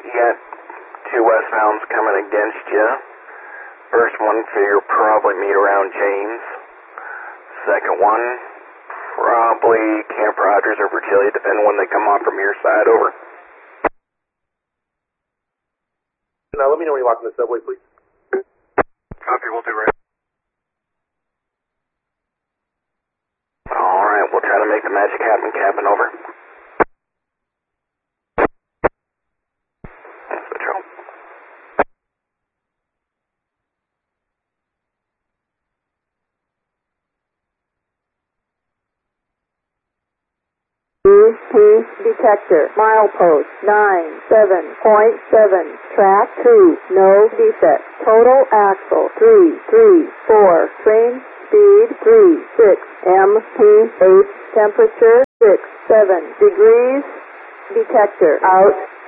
You got two westbounds coming against you. First one, figure probably meet around James. Second one, probably Camp Rogers or Vertilia, depending when they come on from your side. Over. Now let me know when you're walking the subway, please. Copy, we'll do right. Alright, we'll try to make the magic happen, Captain. Over. Switch home. Detector, milepost 97.7, track 2, no defect, total axle 334, train speed 36, MP8, temperature 67 degrees, detector out.